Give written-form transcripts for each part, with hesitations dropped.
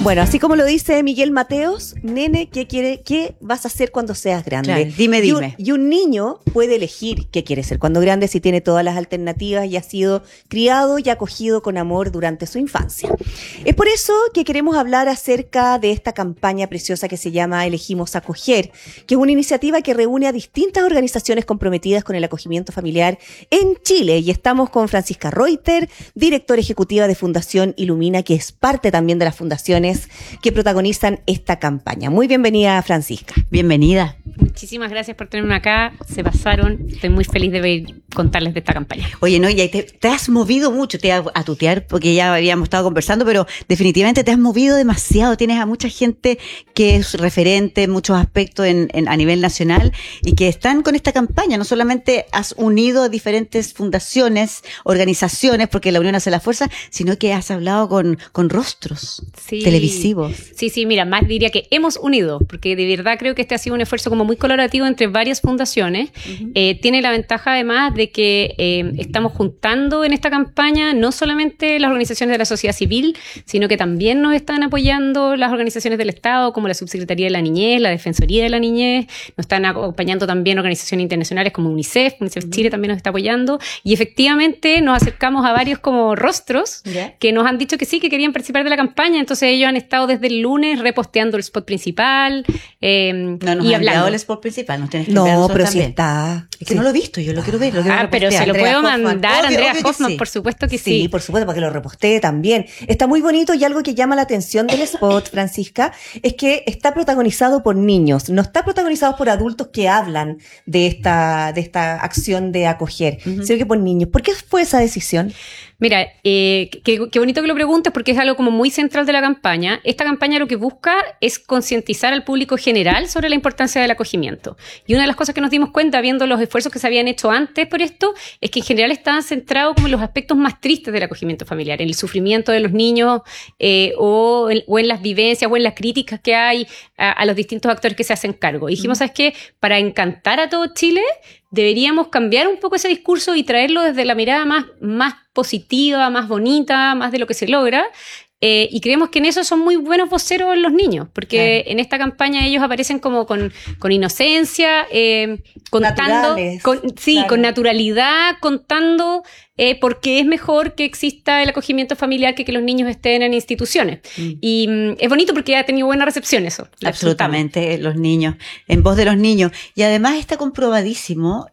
Bueno, así como lo dice Miguel Mateos, nene, ¿qué vas a hacer cuando seas grande? Claro, dime. Y un niño puede elegir qué quiere ser cuando grande si tiene todas las alternativas y ha sido criado y acogido con amor durante su infancia. Es por eso que queremos hablar acerca de esta campaña preciosa que se llama Elegimos Acoger, que es una iniciativa que reúne a distintas organizaciones comprometidas con el acogimiento familiar en Chile. Y estamos con Francisca Reuter, directora ejecutiva de Fundación Ilumina, que es parte también de las fundaciones que protagonizan esta campaña. Muy bienvenida, Francisca. Bienvenida. Muchísimas gracias por tenerme acá. Se pasaron. Estoy muy feliz de contarles de esta campaña. Oye, no, y te has movido mucho, te voy a tutear porque ya habíamos estado conversando, pero definitivamente te has movido demasiado. Tienes a mucha gente que es referente en muchos aspectos a nivel nacional y que están con esta campaña. No solamente has unido a diferentes fundaciones, organizaciones, porque la unión hace la fuerza, sino que has hablado con rostros televisivos. Sí, mira, más diría que hemos unido, porque de verdad creo que este ha sido un esfuerzo como muy colaborativo entre varias fundaciones. Tiene la ventaja además de que estamos juntando en esta campaña no solamente las organizaciones de la sociedad civil, sino que también nos están apoyando las organizaciones del Estado, como la Subsecretaría de la Niñez, la Defensoría de la Niñez, nos están acompañando también organizaciones internacionales como UNICEF Chile también nos está apoyando, y efectivamente nos acercamos a varios como rostros que nos han dicho que sí, que querían participar de la campaña. Entonces ellos han estado desde el lunes reposteando el spot principal no nos y han hablando. El spot principal, nos tienes que No, pero también. sí está. Es que no lo he visto, yo lo quiero ver. Pero se lo Andrea puedo Hoffman. mandar a Andrea Obvio Hoffman, sí. por supuesto que Sí, sí. por supuesto, para que lo repostee también. Está muy bonito, y algo que llama la atención del spot, Francisca, es que está protagonizado por niños, no está protagonizado por adultos que hablan de esta acción de acoger, sino que por niños. ¿Por qué fue esa decisión? Mira, qué bonito que lo preguntes, porque es algo como muy central de la campaña. Esta campaña lo que busca es concientizar al público general sobre la importancia del acogimiento. Y una de las cosas que nos dimos cuenta, viendo los esfuerzos que se habían hecho antes por esto, es que en general estaban centrados como en los aspectos más tristes del acogimiento familiar, en el sufrimiento de los niños, o en las vivencias, o en las críticas que hay a los distintos actores que se hacen cargo. Y dijimos, ¿sabes qué? Para encantar a todo Chile, deberíamos cambiar un poco ese discurso y traerlo desde la mirada más positiva, más bonita, más de lo que se logra. Y creemos que en eso son muy buenos voceros los niños, porque en esta campaña ellos aparecen como con inocencia, contando, con naturalidad, contando por qué es mejor que exista el acogimiento familiar que los niños estén en instituciones. Y es bonito porque ha tenido buena recepción eso. Absolutamente, los niños, en voz de los niños. Y además está comprobadísimo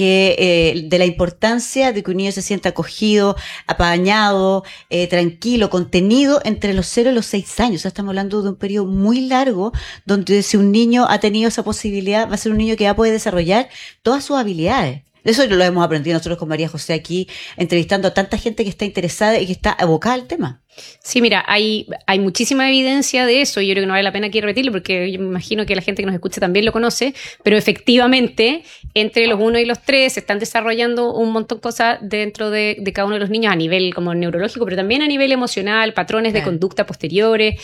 que de la importancia de que un niño se sienta acogido, apañado, tranquilo, contenido entre los 0 y los 6 años. O sea, estamos hablando de un periodo muy largo donde si un niño ha tenido esa posibilidad, va a ser un niño que va a poder desarrollar todas sus habilidades. Eso lo hemos aprendido nosotros con María José aquí, entrevistando a tanta gente que está interesada y que está abocada al tema. Sí, mira, hay muchísima evidencia de eso, y yo creo que no vale la pena aquí repetirlo porque yo me imagino que la gente que nos escucha también lo conoce, pero efectivamente entre los 1 y los 3 se están desarrollando un montón de cosas dentro de cada uno de los niños a nivel como neurológico, pero también a nivel emocional, patrones de conducta posteriores,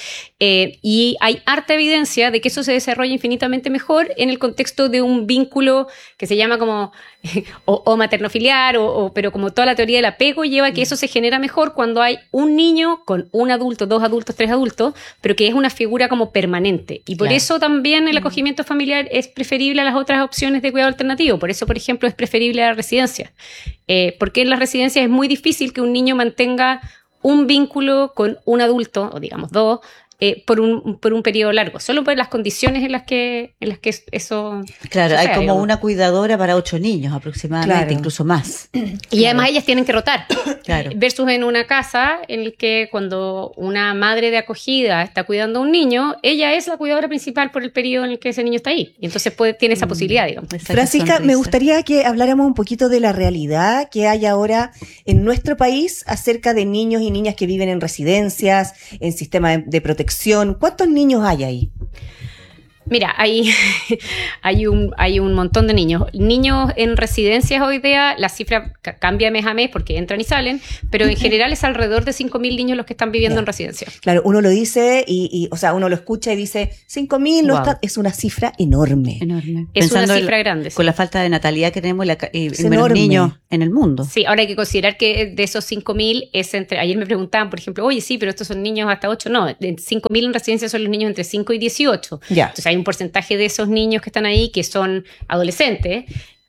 y hay harta evidencia de que eso se desarrolla infinitamente mejor en el contexto de un vínculo que se llama como o materno-filiar, pero como toda la teoría del apego lleva a que eso se genera mejor cuando hay un niño con un adulto, 2 adultos, 3 adultos, pero que es una figura como permanente. Y por eso también el acogimiento familiar es preferible a las otras opciones de cuidado alternativo. Por eso, por ejemplo, es preferible a la residencia. Porque en las residencias es muy difícil que un niño mantenga un vínculo con un adulto, o digamos 2, por un periodo largo, solo por las condiciones en las que eso claro, sucede, hay como digamos. una cuidadora para 8 niños aproximadamente, incluso más. Y además ellas tienen que rotar, Claro. versus en una casa en el que cuando una madre de acogida está cuidando a un niño, ella es la cuidadora principal por el periodo en el que ese niño está ahí, y entonces tiene esa posibilidad, digamos. Francisca, me gustaría que habláramos un poquito de la realidad que hay ahora en nuestro país acerca de niños y niñas que viven en residencias, en sistemas de protección. ¿Cuántos niños hay ahí? Mira, hay un montón de niños. Niños en residencias hoy día, la cifra cambia mes a mes porque entran y salen, pero en general es alrededor de 5.000 niños los que están viviendo en residencias. Claro, uno lo dice o sea, uno lo escucha y dice 5.000, no está, es una cifra enorme. Es una cifra grande. Con la falta de natalidad que tenemos y menos enorme. Niños en el mundo. Sí, ahora hay que considerar que de esos 5.000 es entre, ayer me preguntaban, por ejemplo, oye, sí, pero estos son niños hasta 8, no, 5.000 en residencia son los niños entre 5 y 18. Ya. Entonces hay un porcentaje de esos niños que están ahí que son adolescentes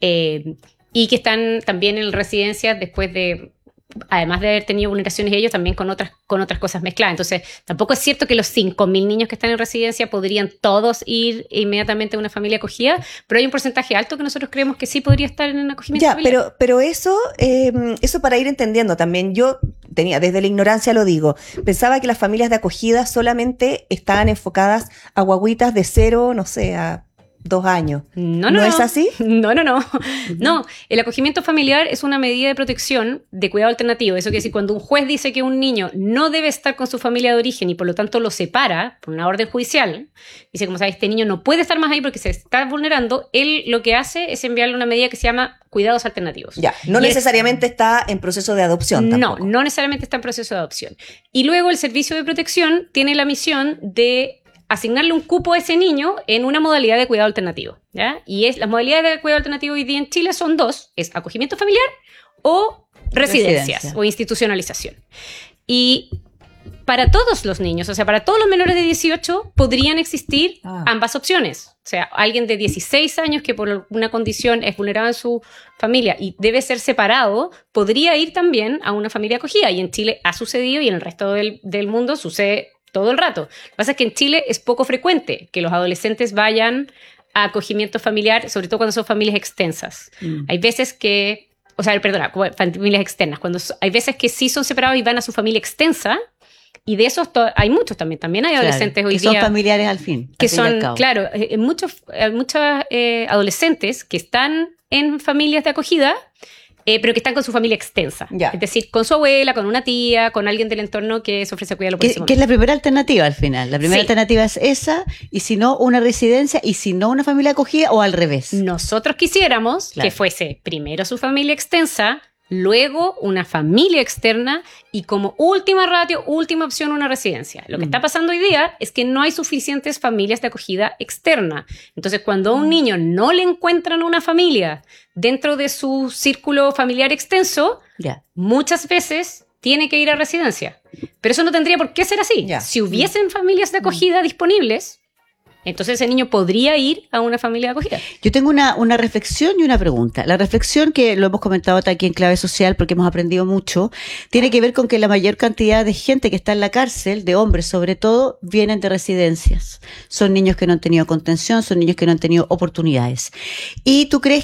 y que están también en residencias después de, además de haber tenido vulneraciones ellos, también con otras cosas mezcladas. Entonces, tampoco es cierto que los 5.000 niños que están en residencia podrían todos ir inmediatamente a una familia acogida, pero hay un porcentaje alto que nosotros creemos que sí podría estar en acogimiento familiar. Pero eso para ir entendiendo también, yo tenía, desde la ignorancia lo digo, pensaba que las familias de acogida solamente estaban enfocadas a guaguitas de 0, no sé, a 2 años. ¿No es así? No. No, el acogimiento familiar es una medida de protección de cuidado alternativo. Eso quiere decir, cuando un juez dice que un niño no debe estar con su familia de origen y por lo tanto lo separa por una orden judicial, dice, como sabes, este niño no puede estar más ahí porque se está vulnerando, él lo que hace es enviarle una medida que se llama cuidados alternativos. Ya, no necesariamente está en proceso de adopción tampoco. No necesariamente está en proceso de adopción. Y luego el servicio de protección tiene la misión de asignarle un cupo a ese niño en una modalidad de cuidado alternativo, ¿ya? Y las modalidades de cuidado alternativo hoy día en Chile son 2, es acogimiento familiar o residencias o institucionalización. Y para todos los niños, o sea, para todos los menores de 18 podrían existir ambas opciones. O sea, alguien de 16 años que por una condición es vulnerado en su familia y debe ser separado, podría ir también a una familia acogida. Y en Chile ha sucedido y en el resto del mundo sucede todo el rato. Lo que pasa es que en Chile es poco frecuente que los adolescentes vayan a acogimiento familiar, sobre todo cuando son familias extensas. Hay veces que, familias externas, hay veces que sí son separados y van a su familia extensa, y de esos hay muchos también. También hay adolescentes hoy día. Que son familiares al fin. Que son, claro, muchos adolescentes que están en familias de acogida, pero que están con su familia extensa. Ya. Es decir, con su abuela, con una tía, con alguien del entorno que se ofrece a cuidarlo por ese momento. Que es la primera alternativa al final. La primera alternativa es esa, y si no, una residencia, y si no, una familia acogida, o al revés. Nosotros quisiéramos que fuese primero su familia extensa, luego una familia externa y como última ratio, última opción, una residencia. Lo que está pasando hoy día es que no hay suficientes familias de acogida externa. Entonces, cuando a un niño no le encuentran una familia dentro de su círculo familiar extenso, muchas veces tiene que ir a residencia. Pero eso no tendría por qué ser así. Si hubiesen familias de acogida disponibles, entonces ese niño podría ir a una familia de acogida. Yo tengo una reflexión y una pregunta. La reflexión, que lo hemos comentado aquí en Clave Social porque hemos aprendido mucho, tiene que ver con que la mayor cantidad de gente que está en la cárcel, de hombres sobre todo, vienen de residencias. Son niños que no han tenido contención, son niños que no han tenido oportunidades. Y tú crees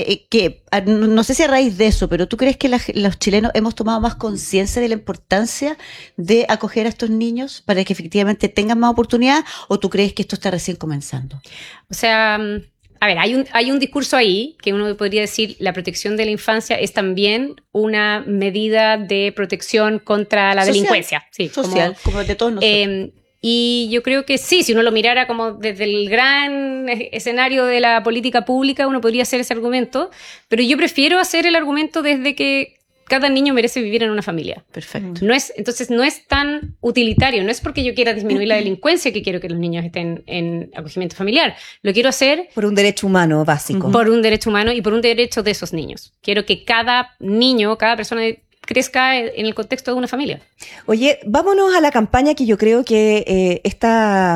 que no sé si a raíz de eso, pero tú crees que los chilenos hemos tomado más conciencia de la importancia de acoger a estos niños para que efectivamente tengan más oportunidad, o tú crees que esto está recién comenzando? O sea, a ver, hay un discurso ahí que uno podría decir, la protección de la infancia es también una medida de protección contra la delincuencia. Sí, social, como de todos nosotros. Y yo creo que sí, si uno lo mirara como desde el gran escenario de la política pública, uno podría hacer ese argumento, pero yo prefiero hacer el argumento desde que cada niño merece vivir en una familia. Perfecto. Entonces no es tan utilitario, no es porque yo quiera disminuir la delincuencia que quiero que los niños estén en acogimiento familiar. Lo quiero hacer por un derecho humano básico. Por un derecho humano y por un derecho de esos niños. Quiero que cada niño, cada persona crezca en el contexto de una familia. Oye, vámonos a la campaña que yo creo que esta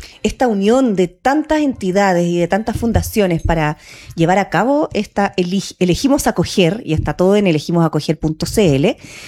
unión de tantas entidades y de tantas fundaciones para llevar a cabo esta Elegimos Acoger, y está todo en elegimosacoger.cl.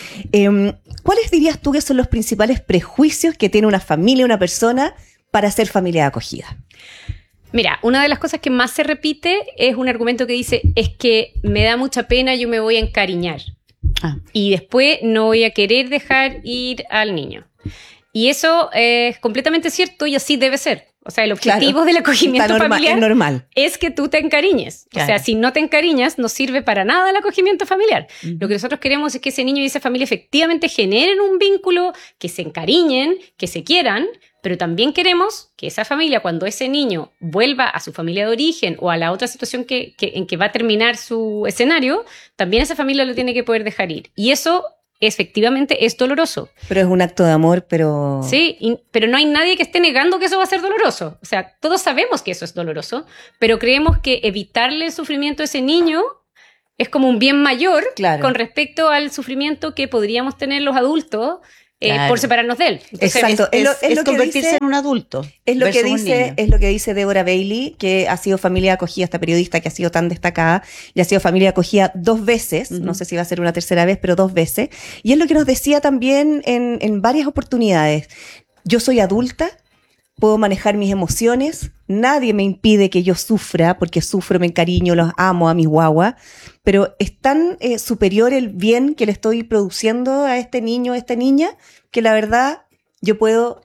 ¿Cuáles dirías tú que son los principales prejuicios que tiene una familia, una persona, para ser familia de acogida? Mira, una de las cosas que más se repite es un argumento que dice, es que me da mucha pena, yo me voy a encariñar. Y después no voy a querer dejar ir al niño. Y eso es completamente cierto y así debe ser. O sea, el objetivo del acogimiento familiar es normal. Es que tú te encariñes. Claro. O sea, si no te encariñas, no sirve para nada el acogimiento familiar. Lo que nosotros queremos es que ese niño y esa familia efectivamente generen un vínculo, que se encariñen, que se quieran, pero también queremos que esa familia, cuando ese niño vuelva a su familia de origen o a la otra situación en que va a terminar su escenario, también esa familia lo tiene que poder dejar ir. Y eso efectivamente es doloroso. Pero es un acto de amor, pero... Sí, pero no hay nadie que esté negando que eso va a ser doloroso. O sea, todos sabemos que eso es doloroso, pero creemos que evitarle el sufrimiento a ese niño es como un bien mayor con respecto al sufrimiento que podríamos tener los adultos por separarnos de él. Entonces, exacto. Es lo convertirse dice, en un adulto. Es lo que dice Deborah Bailey, que ha sido familia acogida, esta periodista que ha sido tan destacada, y ha sido familia acogida 2 veces, no sé si va a ser una tercera vez, pero 2 veces. Y es lo que nos decía también en varias oportunidades. Yo soy adulta, puedo manejar mis emociones, nadie me impide que yo sufra, porque sufro, me encariño, los amo a mis guaguas, pero es tan superior el bien que le estoy produciendo a este niño, a esta niña, que la verdad yo puedo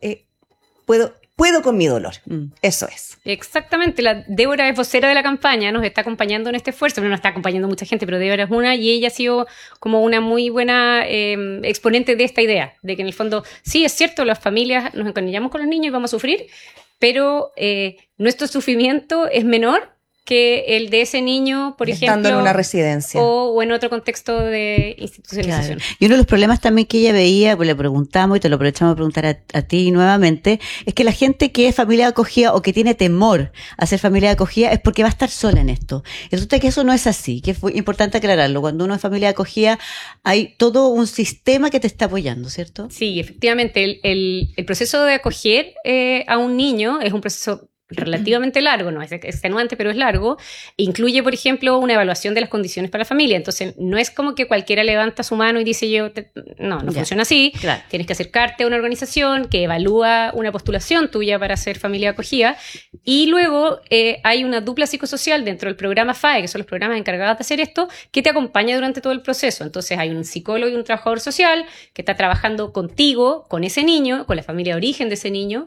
con mi dolor. Eso es. Exactamente. La Débora es vocera de la campaña, nos está acompañando en este esfuerzo. No nos está acompañando mucha gente, pero Débora es una, y ella ha sido como una muy buena exponente de esta idea, de que en el fondo, sí, es cierto, las familias nos encariñamos con los niños y vamos a sufrir, pero nuestro sufrimiento es menor que el de ese niño, por ejemplo, estando en una residencia o en otro contexto de institucionalización. Claro. Y uno de los problemas también que ella veía, pues le preguntamos y te lo aprovechamos a preguntar a ti nuevamente, es que la gente que es familia de acogida o que tiene temor a ser familia de acogida es porque va a estar sola en esto. Y resulta que eso no es así, que es importante aclararlo. Cuando uno es familia de acogida hay todo un sistema que te está apoyando, ¿cierto? Sí, efectivamente. El proceso de acoger a un niño es un proceso relativamente largo, no es extenuante, pero es largo. Incluye, por ejemplo, una evaluación de las condiciones para la familia. Entonces, no es como que cualquiera levanta su mano y dice no funciona así. Claro. Tienes que acercarte a una organización que evalúa una postulación tuya para ser familia acogida. Y luego hay una dupla psicosocial dentro del programa FAE, que son los programas encargados de hacer esto, que te acompaña durante todo el proceso. Entonces, hay un psicólogo y un trabajador social que está trabajando contigo, con ese niño, con la familia de origen de ese niño,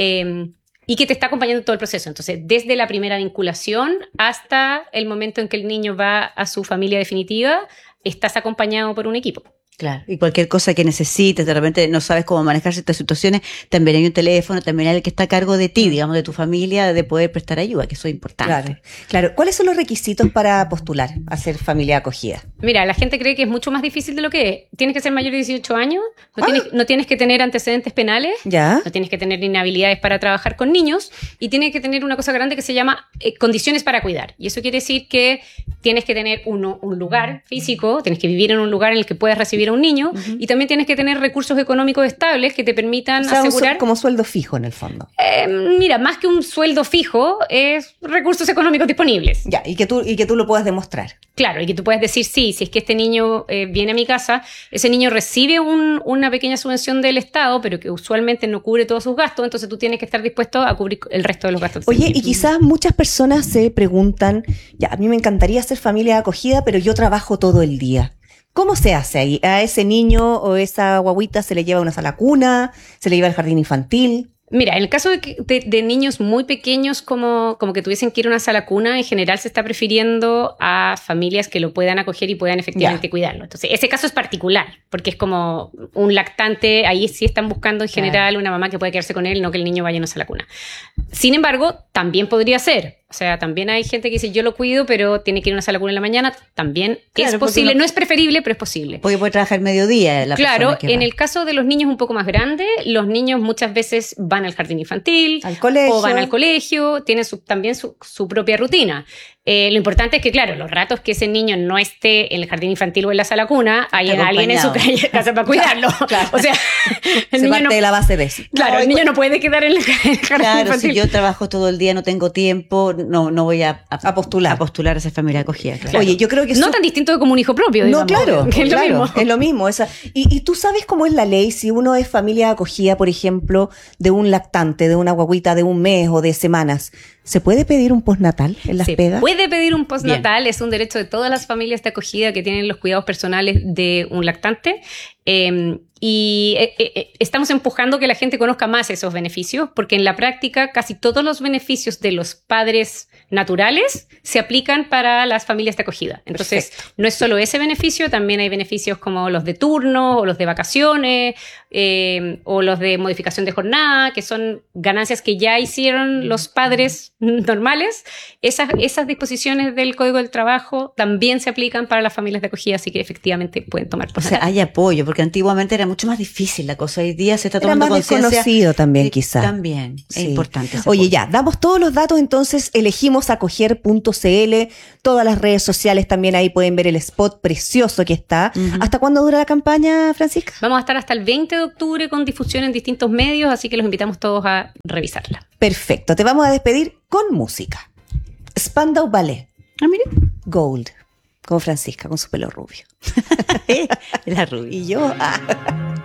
y que te está acompañando en todo el proceso. Entonces, desde la primera vinculación hasta el momento en que el niño va a su familia definitiva, estás acompañado por un equipo. Claro, y cualquier cosa que necesites, de repente no sabes cómo manejar ciertas situaciones, también hay un teléfono, también hay el que está a cargo de ti, digamos, de tu familia, de poder prestar ayuda, que eso es importante. Claro. ¿Cuáles son los requisitos para postular a ser familia acogida? Mira, la gente cree que es mucho más difícil de lo que es. Tienes que ser mayor de 18 años, no tienes que tener antecedentes penales, no tienes que tener inhabilidades para trabajar con niños, y tienes que tener una cosa grande que se llama condiciones para cuidar. Y eso quiere decir que tienes que tener un lugar físico, tienes que vivir en un lugar en el que puedas recibir a un niño, y también tienes que tener recursos económicos estables que te permitan asegurar... como sueldo fijo en el fondo. Mira, más que un sueldo fijo, es recursos económicos disponibles. Ya, y que tú lo puedas demostrar. Claro, y que tú puedas decir, sí, si es que este niño viene a mi casa, ese niño recibe una pequeña subvención del Estado, pero que usualmente no cubre todos sus gastos, entonces tú tienes que estar dispuesto a cubrir el resto de los gastos. Oye, y quizás muchas personas se preguntan, ya, a mí me encantaría ser familia acogida, pero yo trabajo todo el día. ¿Cómo se hace ahí? ¿A ese niño o esa guaguita se le lleva a una sala cuna? ¿Se le lleva al jardín infantil? Mira, en el caso de niños muy pequeños como que tuviesen que ir a una sala cuna, en general se está prefiriendo a familias que lo puedan acoger y puedan efectivamente cuidarlo. Entonces, ese caso es particular, porque es como un lactante, ahí sí están buscando en general una mamá que pueda quedarse con él, no que el niño vaya a una sala cuna. Sin embargo, también podría ser. O sea, también hay gente que dice, yo lo cuido, pero tiene que ir a una sala cuna en la mañana. También es posible. No es preferible, pero es posible. Porque puede trabajar mediodía la persona que va. En el caso de los niños un poco más grandes, los niños muchas veces van al jardín infantil. Al colegio. O van al colegio. Tienen también su propia rutina. Lo importante es que, claro, los ratos que ese niño no esté en el jardín infantil o en la sala cuna, hay alguien en su casa para cuidarlo. Claro. O sea, el niño parte de la base de eso. Claro, el niño no puede quedar en el jardín infantil. Si yo trabajo todo el día, no tengo tiempo, no voy a postular a esa familia acogida. Claro. Oye, yo creo que no tan distinto como un hijo propio, digamos. No, claro, que es lo mismo. Es lo mismo. Y tú sabes cómo es la ley si uno es familia acogida, por ejemplo, de un lactante, de una guaguita de un mes o de semanas. ¿Se puede pedir un postnatal en las pegas? Se puede pedir un postnatal, es un derecho de todas las familias de acogida que tienen los cuidados personales de un lactante. Estamos empujando que la gente conozca más esos beneficios, porque en la práctica casi todos los beneficios de los padres naturales se aplican para las familias de acogida. Entonces, perfecto, no es solo ese beneficio, también hay beneficios como los de turno o los de vacaciones o los de modificación de jornada, que son ganancias que ya hicieron los padres normales. Esas disposiciones del Código del Trabajo también se aplican para las familias de acogida, así que efectivamente pueden tomar. O sea, hay apoyo, porque antiguamente era mucho más difícil la cosa. Hoy día se está tomando conciencia. Era más desconocido también, quizás. También, sí, es importante. Oye, ya, damos todos los datos, entonces elegimos acoger.cl, todas las redes sociales también ahí pueden ver el spot precioso que está. ¿Hasta cuándo dura la campaña, Francisca? Vamos a estar hasta el 20 de octubre con difusión en distintos medios, así que los invitamos todos a revisarla. Perfecto, te vamos a despedir con música. Spandau Ballet. Ah, mire. Gold, con Francisca, con su pelo rubio. La rubia. Y yo...